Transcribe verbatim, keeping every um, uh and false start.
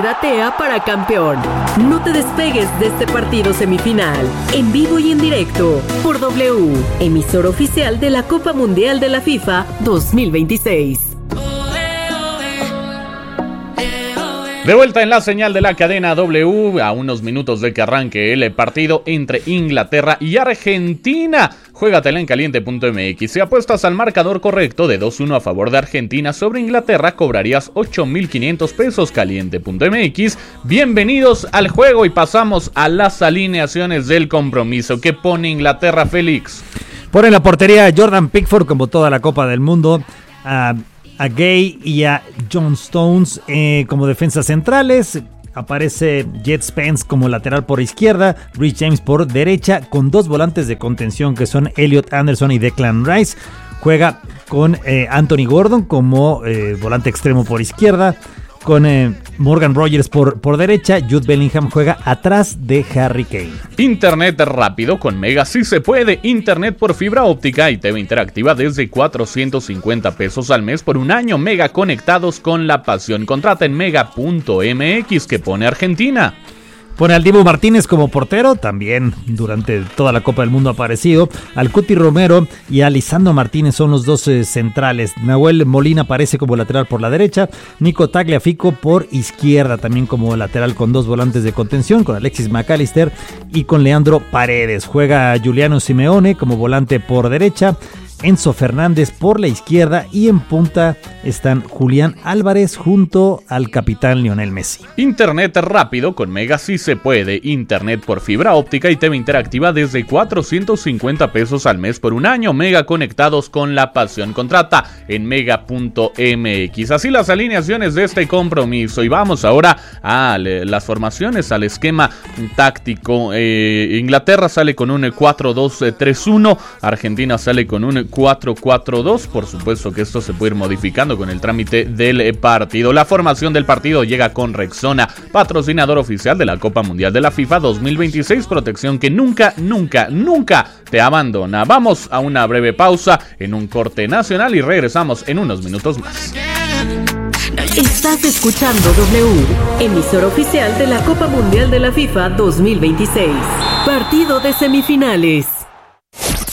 candidatea para campeón. No te despegues de este partido semifinal, en vivo y en directo, por W, emisor oficial de la Copa Mundial de la FIFA dos mil veintiséis. De vuelta en la señal de la cadena W, a unos minutos de que arranque el partido entre Inglaterra y Argentina. Juégatela en caliente punto m x. Si apuestas al marcador correcto de dos uno a favor de Argentina sobre Inglaterra, cobrarías ocho mil quinientos pesos. caliente punto m x. Bienvenidos al juego y pasamos a las alineaciones del compromiso. ¿Qué pone Inglaterra, Félix? Pone en la portería Jordan Pickford, como toda la Copa del Mundo. Uh, a Gay y a John Stones eh, como defensas centrales. Aparece Jet Spence como lateral por izquierda, Rich James por derecha, con dos volantes de contención que son Elliot Anderson y Declan Rice. Juega con eh, Anthony Gordon como eh, volante extremo por izquierda, con eh, Morgan Rogers por, por derecha. Jude Bellingham juega atrás de Harry Kane. Internet rápido con Mega sí se puede. Internet por fibra óptica y T V interactiva desde cuatrocientos cincuenta pesos al mes por un año. Mega, conectados con la pasión. Contrata en mega punto m x. que pone Argentina. Pone al Dibu Martínez como portero, también durante toda la Copa del Mundo ha aparecido. Al Cuti Romero y a Lisandro Martínez son los dos eh, centrales. Nahuel Molina aparece como lateral por la derecha. Nico Tagliafico por izquierda, también como lateral con dos volantes de contención, con Alexis McAllister y con Leandro Paredes. Juega Giuliano Simeone como volante por derecha, Enzo Fernández por la izquierda y en punta están Julián Álvarez junto al capitán Lionel Messi. Internet rápido con Mega sí se puede. Internet por fibra óptica y T V interactiva desde cuatrocientos cincuenta pesos al mes por un año. Mega, conectados con la pasión. Contrata en mega punto m x. Así las alineaciones de este compromiso. Y vamos ahora a las formaciones, al esquema táctico. Eh, Inglaterra sale con un cuatro dos tres uno. Argentina sale con un cuatro cuatro dos. Por supuesto que esto se puede ir modificando con el trámite del partido. La formación del partido llega con Rexona, patrocinador oficial de la Copa Mundial de la FIFA dos mil veintiséis. Protección que nunca, nunca, nunca te abandona. Vamos a una breve pausa en un corte nacional y regresamos en unos minutos más. Estás escuchando W, emisor oficial de la Copa Mundial de la FIFA dos mil veintiséis. Partido de semifinales.